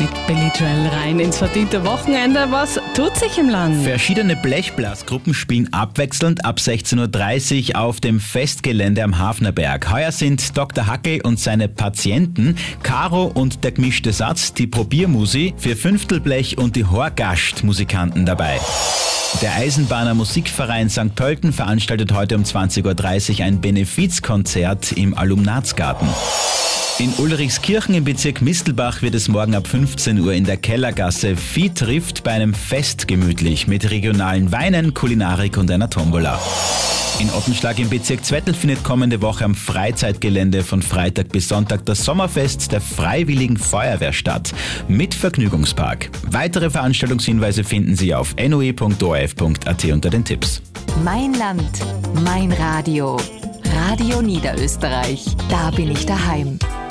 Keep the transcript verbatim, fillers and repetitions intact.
mit Billy Joel rein ins verdiente Wochenende. Was tut sich im Land? Verschiedene Blechblasgruppen spielen abwechselnd ab sechzehn Uhr dreißig auf dem Festgelände am Hafnerberg. Heuer sind Doktor Hackel und seine Patienten, Caro und der gemischte Satz, die Probiermusi, für Fünftelblech und die Horgast-Musikanten dabei. Der Eisenbahner Musikverein Sankt Pölten veranstaltet heute um zwanzig Uhr dreißig ein Benefizkonzert im Alumnatsgarten. In Ulrichskirchen im Bezirk Mistelbach wird es morgen ab fünfzehn Uhr in der Kellergasse Vieh trifft bei einem Fest gemütlich mit regionalen Weinen, Kulinarik und einer Tombola. In Ottenschlag im Bezirk Zwettl findet kommende Woche am Freizeitgelände von Freitag bis Sonntag das Sommerfest der Freiwilligen Feuerwehr statt mit Vergnügungspark. Weitere Veranstaltungshinweise finden Sie auf n o e punkt o r f punkt a t unter den Tipps. Mein Land, mein Radio. Radio Niederösterreich. Da bin ich daheim.